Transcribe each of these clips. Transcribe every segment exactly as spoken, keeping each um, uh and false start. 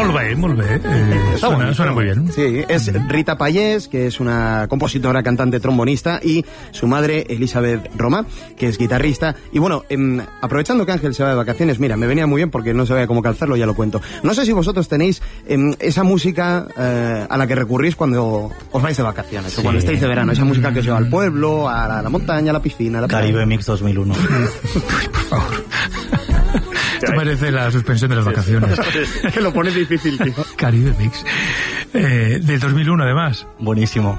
Molt bé, molt bé. Eh, suena, suena muy bien. Sí, es Rita Payés, que es una compositora, cantante, trombonista, y su madre, Elizabeth Roma, que es guitarrista. Y bueno, eh, aprovechando que Ángel se va de vacaciones, mira, me venía muy bien porque no sabía cómo calzarlo, ya lo cuento. No sé si vosotros tenéis eh, esa música eh, a la que recurrís cuando os vais de vacaciones, sí, o cuando estáis de verano, esa música que os lleva al pueblo, a la, a la montaña, a la piscina, a la Caribe playa. Mix dos mil uno. Uy, por favor. Esto merece la suspensión de las vacaciones. Que lo pones difícil, tío. Caribe Mix. Eh, del dos mil uno, además. Buenísimo.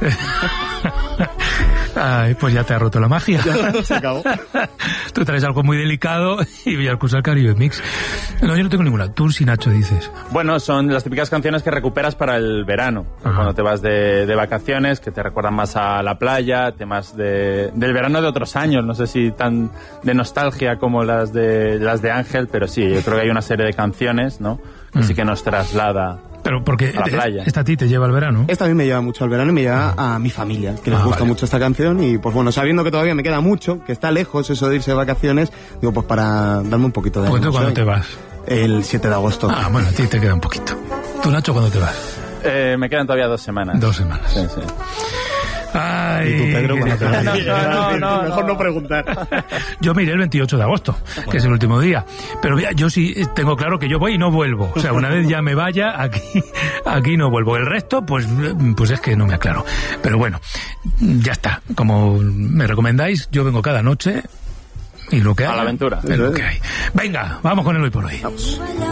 Ay, pues ya te ha roto la magia. Ya, se acabó. Tú traes algo muy delicado y voy a acusar Caribe Mix. No, yo no tengo ninguna. Tú, si Nacho, dices. Bueno, son las típicas canciones que recuperas para el verano. Ajá. Cuando te vas de, de vacaciones, que te recuerdan más a la playa, temas de, del verano de otros años. No sé si tan de nostalgia como las de, las de Ángel, pero sí, yo creo que hay una serie de canciones, ¿no? Que mm. sí que nos traslada. Pero porque a la playa. Esta a ti te lleva al verano. Esta a mí me lleva mucho al verano y me lleva a mi familia, que les ah, gusta vale. mucho esta canción. Y pues bueno, sabiendo que todavía me queda mucho, que está lejos eso de irse de vacaciones, digo, pues para darme un poquito de... ¿Cuándo ¿cuándo te vas? El siete de agosto. Ah, bueno, a ti te queda un poquito. ¿Tú, Nacho, cuándo te vas? Eh, me quedan todavía dos semanas. Dos semanas. Sí, sí. Ay, ¿y tú, Pedro, cuándo te vas? No, no, no, mejor no. no preguntar. Yo me iré el veintiocho de agosto, bueno, que es el último día. Pero mira, yo sí tengo claro que yo voy y no vuelvo. O sea, una vez ya me vaya, aquí aquí no vuelvo. El resto, pues, pues es que no me aclaro. Pero bueno, ya está. Como me recomendáis, yo vengo cada noche y lo que hay. A la aventura. Es lo que hay. Venga, vamos con el hoy por hoy. Vamos.